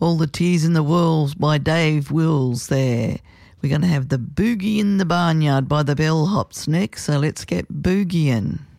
All the Tears in the World by Dave Wills there. We're going to have the Boogie in the Barnyard by the Bellhops next, so let's get boogieing.